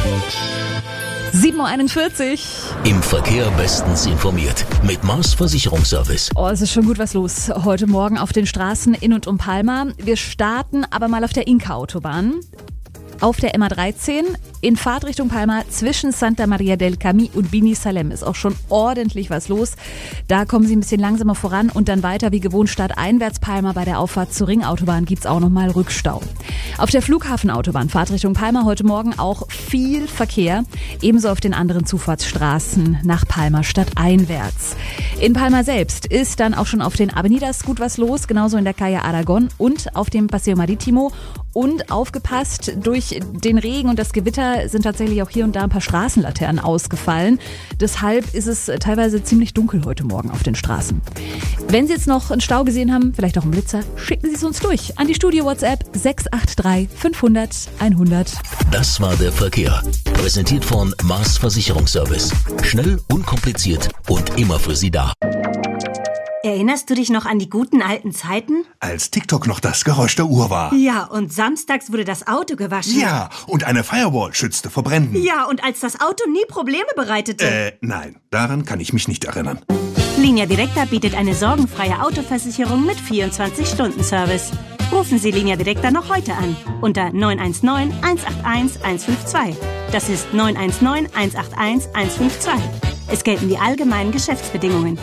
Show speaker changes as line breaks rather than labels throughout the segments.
7.41 Uhr.
Im Verkehr bestens informiert mit Mars Versicherungsservice.
Oh, es ist schon gut was los heute Morgen auf den Straßen in und um Palma. Wir starten aber mal auf der Inka-Autobahn. Auf der MA13 in Fahrtrichtung Palma zwischen Santa Maria del Camí und Bini Salem ist auch schon ordentlich was los. Da kommen Sie ein bisschen langsamer voran und dann weiter wie gewohnt stadteinwärts Palma. Bei der Auffahrt zur Ringautobahn gibt's auch nochmal Rückstau. Auf der Flughafenautobahn Fahrtrichtung Palma heute Morgen auch viel Verkehr. Ebenso auf den anderen Zufahrtsstraßen nach Palma stadteinwärts. In Palma selbst ist dann auch schon auf den Avenidas gut was los, genauso in der Calle Aragon und auf dem Paseo Marítimo. Und aufgepasst, durch den Regen und das Gewitter sind tatsächlich auch hier und da ein paar Straßenlaternen ausgefallen. Deshalb ist es teilweise ziemlich dunkel heute Morgen auf den Straßen. Wenn Sie jetzt noch einen Stau gesehen haben, vielleicht auch einen Blitzer, schicken Sie es uns durch an die Studio-WhatsApp 683 500 100.
Das war der Verkehr. Präsentiert von Mars Versicherungsservice. Schnell, unkompliziert und immer für Sie da.
Erinnerst du dich noch an die guten alten Zeiten?
Als TikTok noch das Geräusch der Uhr war.
Ja, und samstags wurde das Auto gewaschen.
Ja, und eine Firewall schützte vor Bränden.
Ja, und als das Auto nie Probleme bereitete.
Nein, daran kann ich mich nicht erinnern.
Linea Directa bietet eine sorgenfreie Autoversicherung mit 24-Stunden-Service. Rufen Sie Linea Directa noch heute an unter 919 181 152. Das ist 919 181 152. Es gelten die allgemeinen Geschäftsbedingungen.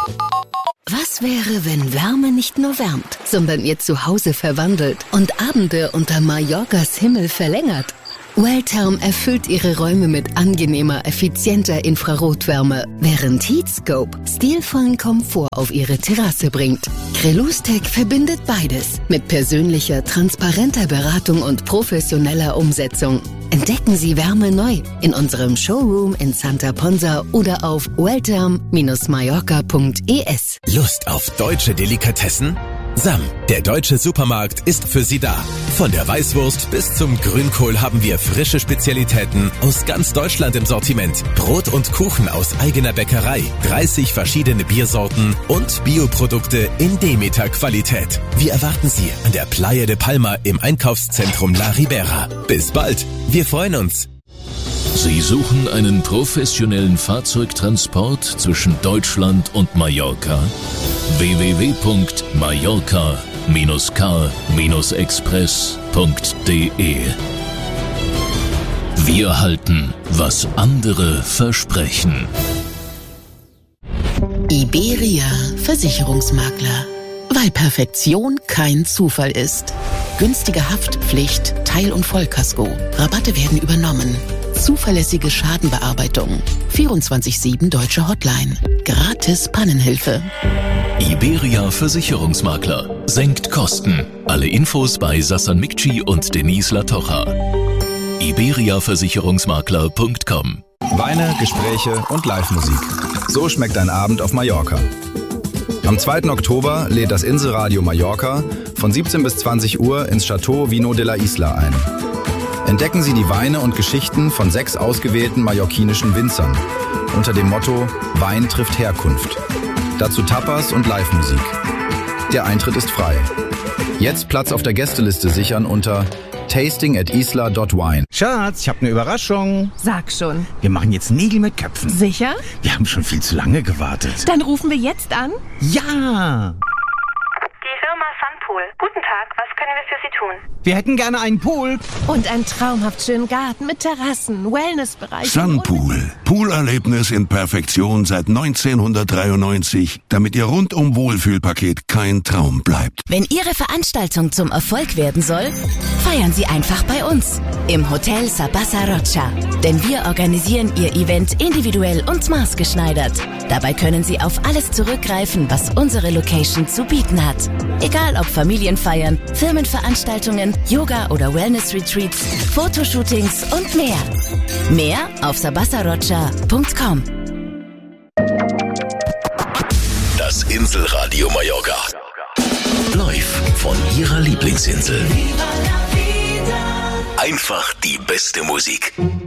Was wäre, wenn Wärme nicht nur wärmt, sondern ihr Zuhause verwandelt und Abende unter Mallorcas Himmel verlängert? Welltherm erfüllt ihre Räume mit angenehmer, effizienter Infrarotwärme, während Heatscope stilvollen Komfort auf ihre Terrasse bringt. Crelustec verbindet beides mit persönlicher, transparenter Beratung und professioneller Umsetzung. Entdecken Sie Wärme neu in unserem Showroom in Santa Ponsa oder auf welltherm-mallorca.es.
Lust auf deutsche Delikatessen? Sam, der deutsche Supermarkt, ist für Sie da. Von der Weißwurst bis zum Grünkohl haben wir frische Spezialitäten aus ganz Deutschland im Sortiment. Brot und Kuchen aus eigener Bäckerei, 30 verschiedene Biersorten und Bioprodukte in Demeter-Qualität. Wir erwarten Sie an der Playa de Palma im Einkaufszentrum La Ribera. Bis bald, wir freuen uns.
Sie suchen einen professionellen Fahrzeugtransport zwischen Deutschland und Mallorca? www.mallorca-car-express.de. Wir halten, was andere versprechen.
Iberia Versicherungsmakler. Weil Perfektion kein Zufall ist. Günstige Haftpflicht, Teil- und Vollkasko. Rabatte werden übernommen. Zuverlässige Schadenbearbeitung. 24/7 deutsche Hotline. Gratis Pannenhilfe.
Iberia Versicherungsmakler. Senkt Kosten. Alle Infos bei Sassan Mikci und Denise Latocha. iberiaversicherungsmakler.com.
Weine, Gespräche und Live-Musik. So schmeckt ein Abend auf Mallorca. Am 2. Oktober lädt das Inselradio Mallorca von 17 bis 20 Uhr ins Chateau Vino de la Isla ein. Entdecken Sie die Weine und Geschichten von 6 ausgewählten mallorquinischen Winzern unter dem Motto Wein trifft Herkunft. Dazu Tapas und Live-Musik. Der Eintritt ist frei. Jetzt Platz auf der Gästeliste sichern unter tasting@isla.wine.
Schatz, ich habe eine Überraschung.
Sag schon.
Wir machen jetzt Nägel mit Köpfen.
Sicher?
Wir haben schon viel zu lange gewartet.
Dann rufen wir jetzt an.
Ja!
Die Firma Sunpool. Guten Tag, was können wir für Sie tun?
Wir hätten gerne einen Pool.
Und einen traumhaft schönen Garten mit Terrassen, Wellnessbereich.
Sunpool. Poolerlebnis in Perfektion seit 1993, damit Ihr rundum Wohlfühlpaket kein Traum bleibt.
Wenn Ihre Veranstaltung zum Erfolg werden soll, feiern Sie einfach bei uns im Hotel Sabasa Rocha. Denn wir organisieren Ihr Event individuell und maßgeschneidert. Dabei können Sie auf alles zurückgreifen, was unsere Location zu bieten hat. Egal ob Familienfeiern, Firmenveranstaltungen, Yoga- oder Wellness-Retreats, Fotoshootings und mehr. Mehr auf sabassarocha.com.
Das Inselradio Mallorca. Live von Ihrer Lieblingsinsel. Einfach die beste Musik.